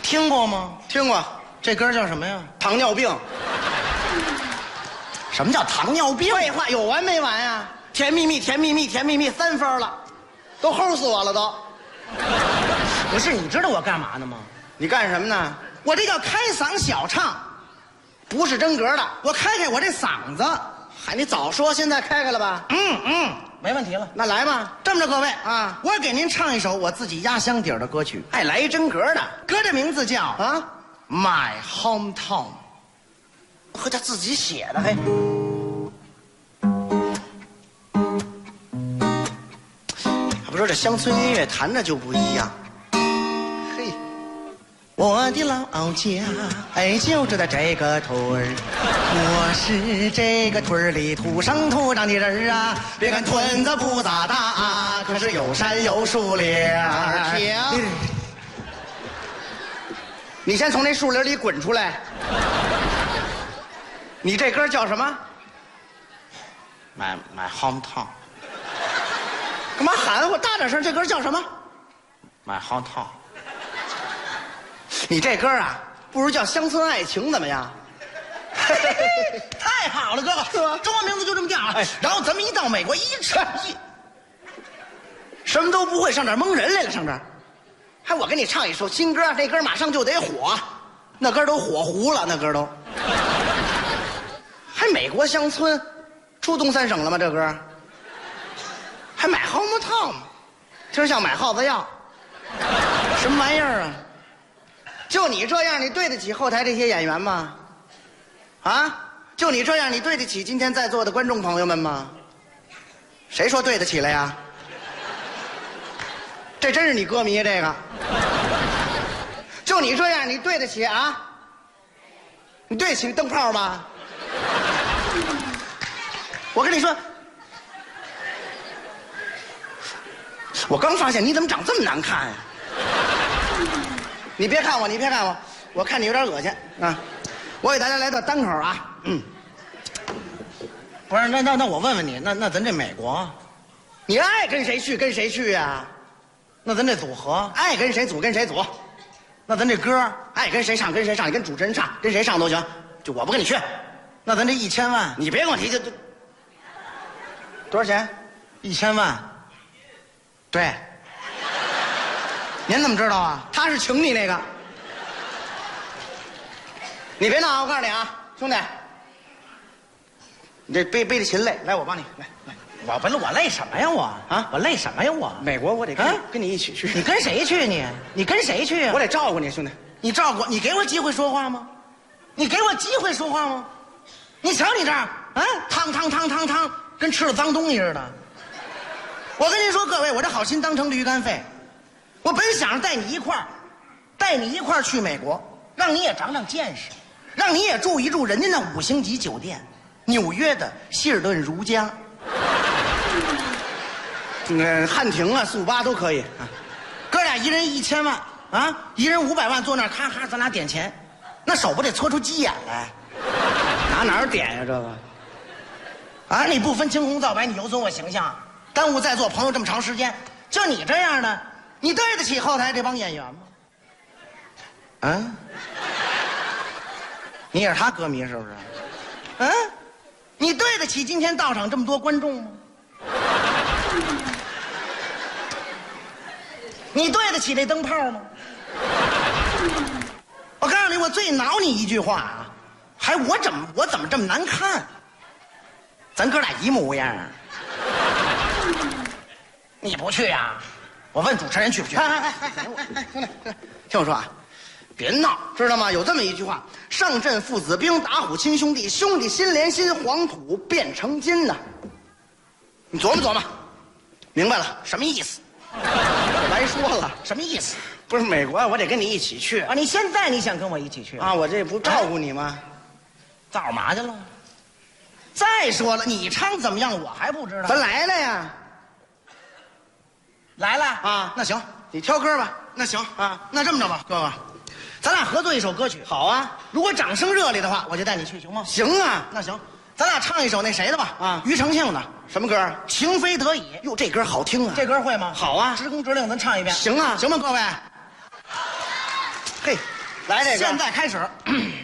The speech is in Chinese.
听过吗？ 听过。 这歌叫什么呀？ 糖尿病。 什么叫糖尿病？ 废话，有完没完呀？甜蜜蜜，甜蜜蜜，甜蜜蜜，3分了，都齁死我了都。 不是，你知道我干嘛呢吗？ 你干什么呢？ 我这叫开嗓小唱， 不是真格的。 我开开我这嗓子。 嗨，你早说，现在开开了吧？ 没问题了。 那来吧。 这么着，各位啊， 我给您唱一首我自己压箱底儿的歌曲。 哎，来一真格的。 歌的名字叫啊 ，My Hometown。 和他自己写的，嘿。还不说这乡村音乐弹着就不一样。嘿， 我的老家，哎，就住在这个屯儿。我是这个屯儿里土生土长的人啊。别看屯子不咋大，可是有山有树林。 停！你先从那树林里滚出来。你这歌叫什么 My Hometown。 干嘛含糊？大点声！这歌叫什么 My Hometown。 你这歌啊，不如叫《乡村爱情》怎么样？ 太好了，哥哥， 是吧中文名字就这么叫啊。 哎然后咱们一到美国一唱什么都不会，上这儿蒙人来了，上这儿。还我给你唱一首新歌，这歌马上就得火，那歌都火糊了，那歌都。还美国乡村，出东三省了吗？这歌还买 hometown， 听着像买耗子药，什么玩意儿啊？就你这样，你对得起后台这些演员吗？啊，就你这样，你对得起今天在座的观众朋友们吗？谁说对得起了呀？这真是你歌迷，这个。就你这样，你对得起啊？你对得起灯泡吗？我跟你说，我刚发现你怎么长这么难看呀？你别看我，你别看我，我看你有点恶心啊！我给大家来段单口啊， 不是，那我问问你，那咱这美国， 你爱跟谁去跟谁去呀？ 那咱这组合， 爱跟谁组跟谁组， 那咱这歌， 爱跟谁唱跟谁唱，你跟主持人唱，跟谁唱都行，就我不跟你去。 那咱这1000万， 你别跟我提这多少钱 ？1000万。对。您怎么知道啊？ 他是请你那个。你别闹，我告诉你啊，兄弟，你这背着琴累，来我帮你，来。 我累什么呀我啊？ 我累什么呀我？ 美国我得啊跟你一起去。 你跟谁去你？你跟谁去呀？ 我得照顾你，兄弟。 你照顾你给我机会说话吗？你给我机会说话吗？你瞧你这儿啊，汤，跟吃了脏东西似的。我跟您说，各位，我这好心当成驴肝肺。我本想着带你一块儿去美国，让你也长长见识，让你也住一住人家那5星级酒店，纽约的希尔顿如家。 汉庭啊、速八都可以啊。 哥俩一人1000万啊，一人500万，坐那儿咔咔，咱俩点钱，那手不得搓出鸡眼来？ 哪儿点呀这个？ 啊，你不分青红皂白，你有损我形象，耽误在座朋友这么长时间。就你这样的，你对得起后台这帮演员吗？啊？你也是他歌迷是不是？嗯，你对得起今天到场这么多观众吗？你对得起这灯泡吗？我告诉你，我最恼你一句话啊，还我怎么这么难看？咱哥俩一模样啊！你不去呀？我问主持人去不去？ 兄弟，听我说啊，别闹，知道吗？有这么一句话：上阵父子兵，打虎亲兄弟，兄弟心连心，黄土变成金呐。你琢磨琢磨，明白了什么意思？我白说了， 什么意思？ 不是美国，我得跟你一起去啊！你现在你想跟我一起去啊？我这不照顾你吗？ 造嘛去了？再说了，你唱怎么样我还不知道。 咱来了呀！ 来了啊， 那行， 你挑歌吧。 那行啊， 那这么着吧，哥哥，咱俩合作一首歌曲。 好啊， 如果掌声热烈的话，我就带你去，行吗？ 行啊， 那行，咱俩唱一首那谁的吧？ 啊， 庾澄庆的什么歌？ 《情非得已》。 哟，这歌好听啊！ 这歌会吗？ 好啊， 直工直令，咱唱一遍。 行啊， 行吗，各位？ 嘿， 来这个。 现在开始。